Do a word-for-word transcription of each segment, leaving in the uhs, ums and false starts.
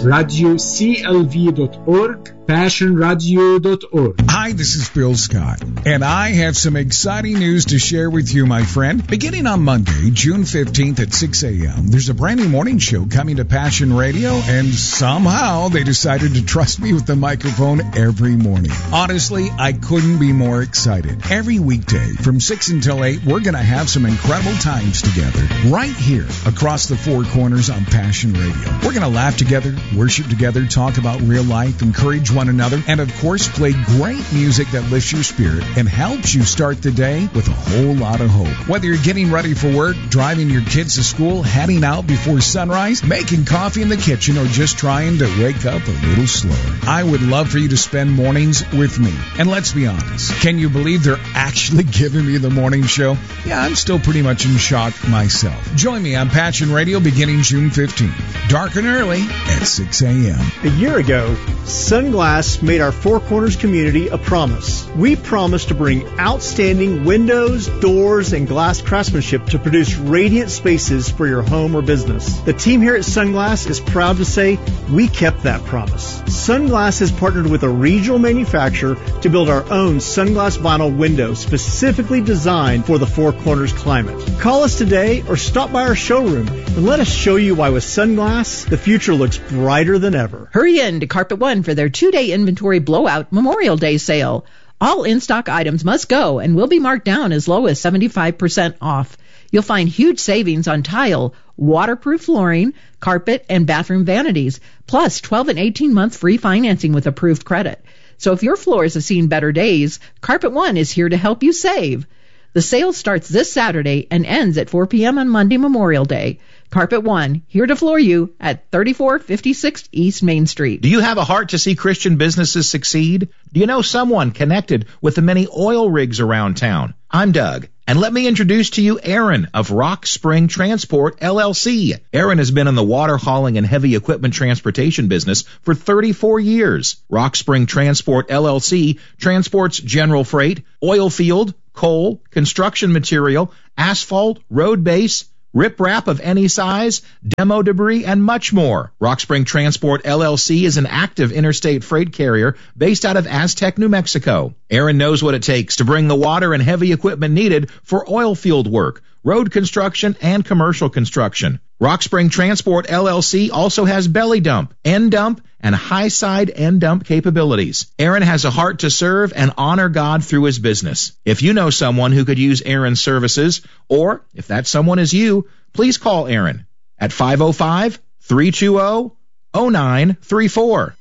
radio c l v dot org, passion radio dot org. Hi, this is Bill Scott, and I have some exciting news to share with you, my friend. Beginning on Monday, June fifteenth at six a.m., there's a brand new morning show coming to Passion Radio, and somehow they decided to trust me with the microphone every morning. Honestly, I couldn't be more excited. Every weekday from six until eight, we're going to have some incredible times together right here across the four corners on Passion Radio. We're going to laugh together, worship together, talk about real life, encourage one another, and of course play great music that lifts your spirit and helps you start the day with a whole lot of hope. Whether you're getting ready for work, driving your kids to school, heading out before sunrise, making coffee in the kitchen, or just trying to wake up a little slower, I would love for you to spend mornings with me. And let's be honest, can you believe they're actually giving me the morning show? Yeah, I'm still pretty much in shock myself. Join me on Passion Radio beginning June fifteenth, dark and early at six a.m. A year ago, Sunglass made our Four Corners community a promise. We promised to bring outstanding windows, doors, and glass craftsmanship to produce radiant spaces for your home or business. The team here at Sunglass is proud to say we kept that promise. Sunglass has partnered with a regional manufacturer to build our own Sunglass vinyl window specifically designed for the Four Corners climate. Call us today or stop by our showroom and let us show you why with Sunglass, the future looks brighter than ever. Hurry in to Carpet One for their two-day inventory blowout Memorial Day sale. All in-stock items must go and will be marked down as low as seventy-five percent off. You'll find huge savings on tile, waterproof flooring, carpet, and bathroom vanities, plus twelve and eighteen-month free financing with approved credit. So if your floors have seen better days, Carpet One is here to help you save. The sale starts this Saturday and ends at four p.m. on Monday, Memorial Day. Carpet One, here to floor you at thirty-four fifty-six East Main Street. Do you have a heart to see Christian businesses succeed? Do you know someone connected with the many oil rigs around town? I'm Doug, and let me introduce to you Aaron of Rock Spring Transport, L L C. Aaron has been in the water hauling and heavy equipment transportation business for thirty-four years. Rock Spring Transport, L L C transports general freight, oil field, coal, construction material, asphalt, road base, riprap of any size, demo debris, and much more. Rock Spring Transport L L C is an active interstate freight carrier based out of Aztec, New Mexico. Aaron knows what it takes to bring the water and heavy equipment needed for oil field work, road construction, and commercial construction. Rock Spring Transport L L C also has belly dump, end dump, and high side end dump capabilities. Aaron has a heart to serve and honor God through his business. If you know someone who could use Aaron's services, or if that someone is you, please call Aaron at five oh five, three two zero, oh nine three four.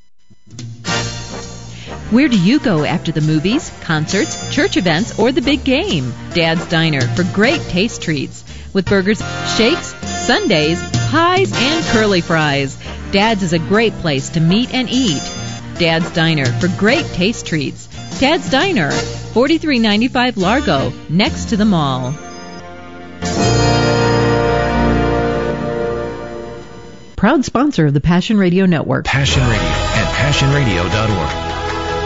Where do you go after the movies, concerts, church events, or the big game? Dad's Diner for great taste treats with burgers, shakes, sundaes, pies, and curly fries. Dad's is a great place to meet and eat. Dad's Diner for great taste treats. Dad's Diner, forty-three ninety-five Largo, next to the mall. Proud sponsor of the Passion Radio Network. Passion Radio at passion radio dot org.